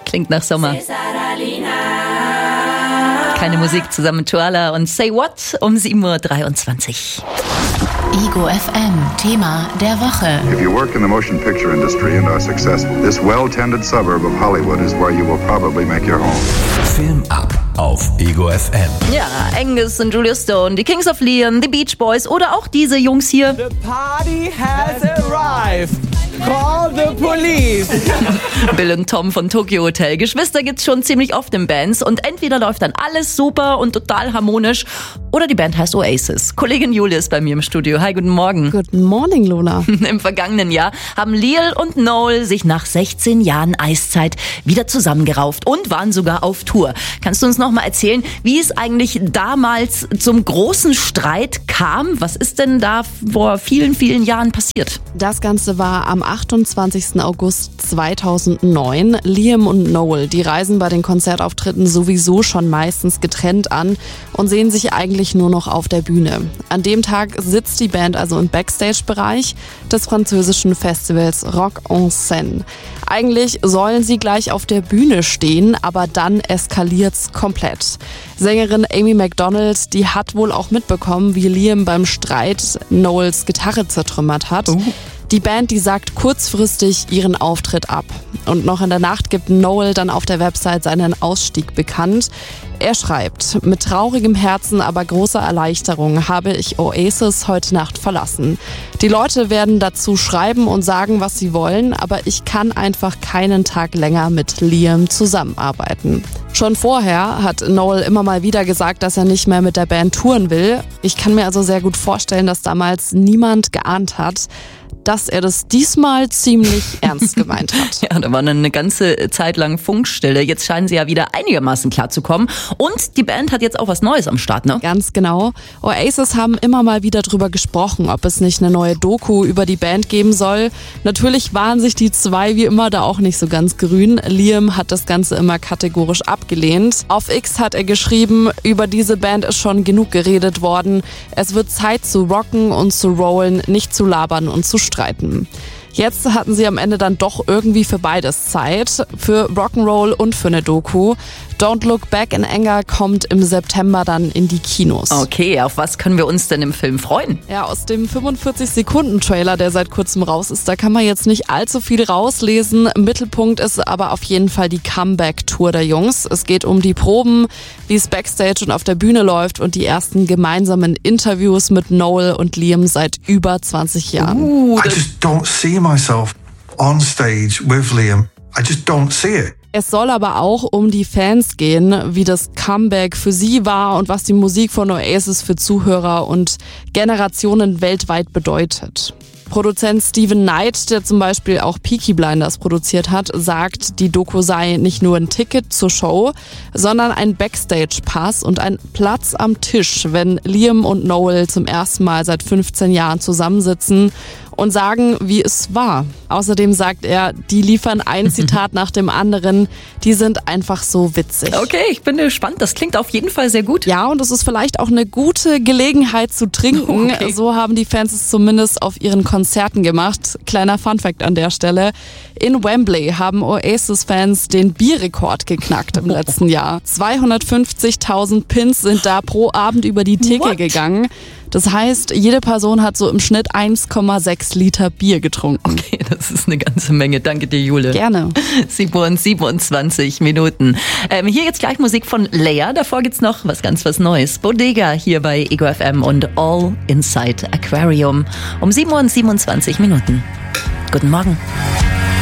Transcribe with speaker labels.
Speaker 1: Klingt nach Sommer. Keine Musik zusammen mit Tuala und Say What um 7.23 Uhr.
Speaker 2: Ego FM, Thema der Woche.
Speaker 3: If you work in the motion picture industry and are successful, this well-tended suburb of Hollywood is where you will probably make your home.
Speaker 4: Film ab auf Ego FM.
Speaker 1: Ja, Angus und Julius Stone, die Kings of Leon, die Beach Boys oder auch diese Jungs hier.
Speaker 5: The party has arrived. Call the police.
Speaker 1: Bill und Tom von Tokyo Hotel. Geschwister gibt's schon ziemlich oft in Bands und entweder läuft dann alles super und total harmonisch oder die Band heißt Oasis. Kollegin Julia ist bei mir im Studio. Hi, guten Morgen.
Speaker 6: Guten Morning, Lola.
Speaker 1: Im vergangenen Jahr haben Lil und Noel sich nach 16 Jahren Eiszeit wieder zusammengerauft und waren sogar auf Tour. Kannst du uns noch mal erzählen, wie es eigentlich damals zum großen Streit kam? Was ist denn da vor vielen, vielen Jahren passiert?
Speaker 6: Das Ganze war am 28. August 2009. Liam und Noel, die reisen bei den Konzertauftritten sowieso schon meistens getrennt an und sehen sich eigentlich nur noch auf der Bühne. An dem Tag sitzt die Band also im Backstage-Bereich des französischen Festivals Rock en Seine. Eigentlich sollen sie gleich auf der Bühne stehen, aber dann eskaliert's komplett. Sängerin Amy Macdonald, die hat wohl auch mitbekommen, wie Liam beim Streit Noels Gitarre zertrümmert hat. Die Band, die sagt kurzfristig ihren Auftritt ab. Und noch in der Nacht gibt Noel dann auf der Website seinen Ausstieg bekannt. Er schreibt: Mit traurigem Herzen, aber großer Erleichterung habe ich Oasis heute Nacht verlassen. Die Leute werden dazu schreiben und sagen, was sie wollen, aber ich kann einfach keinen Tag länger mit Liam zusammenarbeiten. Schon vorher hat Noel immer mal wieder gesagt, dass er nicht mehr mit der Band touren will. Ich kann mir also sehr gut vorstellen, dass damals niemand geahnt hat, dass er das diesmal ziemlich ernst gemeint hat.
Speaker 1: Ja, da war dann eine ganze Zeit lang Funkstille. Jetzt scheinen sie ja wieder einigermaßen klarzukommen. Und die Band hat jetzt auch was Neues am Start, ne?
Speaker 6: Ganz genau. Oasis haben immer mal wieder drüber gesprochen, ob es nicht eine neue Doku über die Band geben soll. Natürlich waren sich die zwei wie immer da auch nicht so ganz grün. Liam hat das Ganze immer kategorisch abgelehnt. Auf X hat er geschrieben, über diese Band ist schon genug geredet worden. Es wird Zeit zu rocken und zu rollen, nicht zu labern und zu streiten. Jetzt hatten sie am Ende dann doch irgendwie für beides Zeit, für Rock'n'Roll und für eine Doku. Don't Look Back in Anger kommt im September dann in die Kinos.
Speaker 1: Okay, auf was können wir uns denn im Film freuen?
Speaker 6: Ja, aus dem 45-Sekunden-Trailer, der seit kurzem raus ist, da kann man jetzt nicht allzu viel rauslesen. Mittelpunkt ist aber auf jeden Fall die Comeback-Tour der Jungs. Es geht um die Proben, wie es Backstage und auf der Bühne läuft und die ersten gemeinsamen Interviews mit Noel und Liam seit über 20 Jahren.
Speaker 7: I just don't see myself on stage with Liam. I just don't see it.
Speaker 6: Es soll aber auch um die Fans gehen, wie das Comeback für sie war und was die Musik von Oasis für Zuhörer und Generationen weltweit bedeutet. Produzent Steven Knight, der zum Beispiel auch Peaky Blinders produziert hat, sagt, die Doku sei nicht nur ein Ticket zur Show, sondern ein Backstage-Pass und ein Platz am Tisch, wenn Liam und Noel zum ersten Mal seit 15 Jahren zusammensitzen und sagen, wie es war. Außerdem sagt er, die liefern ein Zitat nach dem anderen, die sind einfach so witzig.
Speaker 1: Okay, ich bin gespannt. Das klingt auf jeden Fall sehr gut.
Speaker 6: Ja, und es ist vielleicht auch eine gute Gelegenheit zu trinken.
Speaker 1: Okay.
Speaker 6: So haben die Fans es zumindest auf ihren Konzerten gemacht. Kleiner Funfact an der Stelle. In Wembley haben Oasis-Fans den Bierrekord geknackt im letzten Jahr. 250.000 Pins sind da pro Abend über die Theke gegangen. Das heißt, jede Person hat so im Schnitt 1,6 Liter Bier getrunken.
Speaker 1: Okay, das ist eine ganze Menge. Danke dir, Jule.
Speaker 6: Gerne.
Speaker 1: 27 Minuten. Hier jetzt gleich Musik von Leia. Davor gibt's noch was Neues. Bodega hier bei Ego FM und All Inside Aquarium. Um 7:27 Minuten. Guten Morgen.